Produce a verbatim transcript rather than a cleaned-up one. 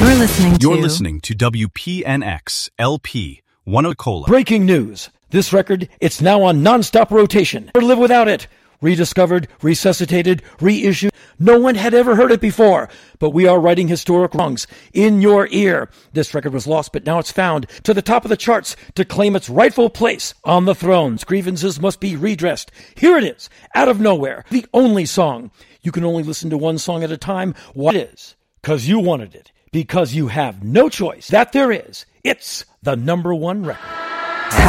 You're listening to... You're listening to W P N X L P Wanacola. Breaking news. This record, it's now on non-stop rotation. Never live without it. Rediscovered, resuscitated, reissued. No one had ever heard it before, but we are writing historic wrongs in your ear. This record was lost, but now it's found to the top of the charts to claim its rightful place on the thrones. Grievances must be redressed. Here it is, out of nowhere, the only song. You can only listen to one song at a time. What is? Because you wanted it. Because you have no choice. That there is. It's the number one record.